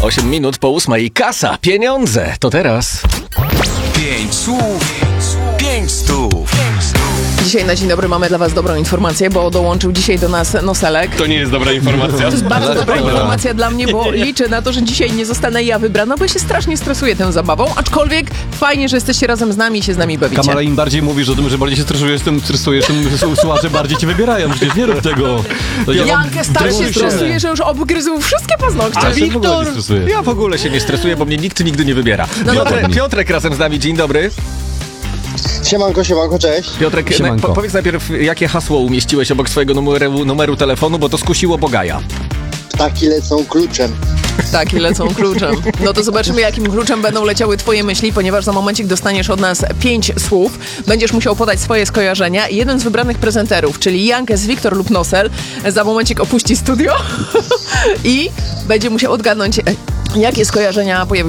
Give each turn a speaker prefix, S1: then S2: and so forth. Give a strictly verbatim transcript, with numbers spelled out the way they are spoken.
S1: osiem minut po ósmej. Kasa, pieniądze, to teraz.
S2: Pięć słów, pięć stów.
S3: Dzisiaj na Dzień Dobry mamy dla was dobrą informację, bo dołączył dzisiaj do nas Noselek.
S4: To nie jest dobra informacja.
S3: To jest bardzo dobra informacja dla mnie, bo liczę na to, że dzisiaj nie zostanę ja wybrana, bo ja się strasznie stresuję tą zabawą, aczkolwiek fajnie, że jesteście razem z nami i się z nami bawicie.
S4: Kamala, im bardziej mówisz o tym, że bardziej się stresujesz, tym stresujesz, tym słuchacze bardziej cię wybierają. Przecież nie rób tego. To ja
S3: Jankę tak się stresuje, że już obgryzł wszystkie paznokcie.
S1: A
S4: Ja się w ogóle
S1: Wiktor,
S4: nie stresuję.
S1: ja w ogóle się nie stresuję, bo mnie nikt nigdy nie wybiera.
S3: No
S1: Piotrek,
S4: dobra.
S1: Piotrek razem z nami, dzień dobry.
S5: Siemanko, siemanko, cześć.
S1: Piotrek, na,
S4: Siemanko.
S1: po, powiedz najpierw, jakie hasło umieściłeś obok swojego numeru, numeru telefonu, bo to skusiło Bogaja.
S5: Ptaki lecą kluczem.
S3: Tak, i lecą kluczem. No to zobaczymy, jakim kluczem będą leciały twoje myśli, ponieważ za momencik dostaniesz od nas pięć słów. Będziesz musiał podać swoje skojarzenia. Jeden z wybranych prezenterów, czyli Jankes, Wiktor lub Nosel, za momencik opuści studio i będzie musiał odgadnąć, jakie skojarzenia pojawiły